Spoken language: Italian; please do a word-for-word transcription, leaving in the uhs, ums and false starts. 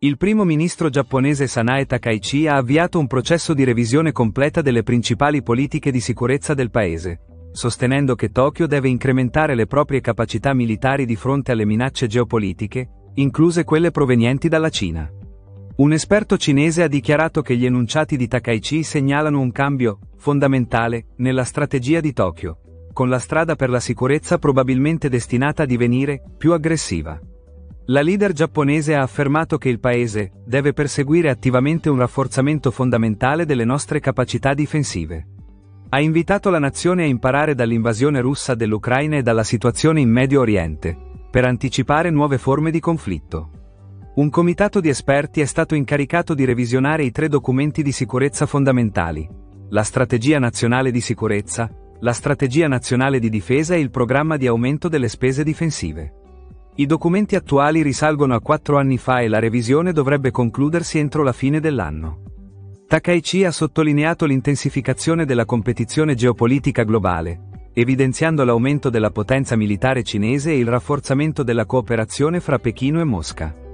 Il primo ministro giapponese Sanae Takaichi ha avviato un processo di revisione completa delle principali politiche di sicurezza del paese, sostenendo che Tokyo deve incrementare le proprie capacità militari di fronte alle minacce geopolitiche, incluse quelle provenienti dalla Cina. Un esperto cinese ha dichiarato che gli enunciati di Takaichi segnalano un cambio fondamentale nella strategia di Tokyo, con la strada per la sicurezza probabilmente destinata a divenire più aggressiva. La leader giapponese ha affermato che il paese deve perseguire attivamente un rafforzamento fondamentale delle nostre capacità difensive. Ha invitato la nazione a imparare dall'invasione russa dell'Ucraina e dalla situazione in Medio Oriente, per anticipare nuove forme di conflitto. Un comitato di esperti è stato incaricato di revisionare i tre documenti di sicurezza fondamentali: la Strategia Nazionale di Sicurezza, la Strategia Nazionale di Difesa e il Programma di aumento delle spese difensive. I documenti attuali risalgono a quattro anni fa e la revisione dovrebbe concludersi entro la fine dell'anno. Takaichi ha sottolineato l'intensificazione della competizione geopolitica globale, evidenziando l'aumento della potenza militare cinese e il rafforzamento della cooperazione fra Pechino e Mosca.